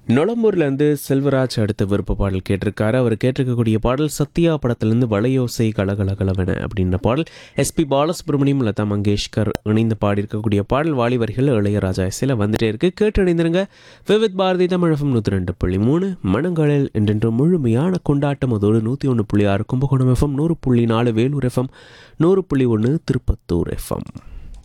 நொளம்பூர்லேருந்து செல்வராஜ் அடுத்த விருப்ப பாடல் கேட்டிருக்காரு. அவர் கேட்டிருக்கக்கூடிய பாடல் சத்யா படத்திலிருந்து வளையோசை கலகலகலவென அப்படின்ற பாடல். எஸ்பி பாலசுப்ரமணியம், லதா மங்கேஷ்கர் இணைந்து பாடியிருக்கக்கூடிய பாடல். வாலிவர்கள் இளையராஜா இசையில் வந்துட்டே இருக்கு. கேட்டு இணைந்திருங்க. விவித் பாரதி தமிழகம் 102.3 மனங்களில் என்றென்று முழுமையான கொண்டாட்டம். அதோடு 101.6 Kumbakonam FM, 100.4 Vellore FM, 100.1 Tirupattur FM.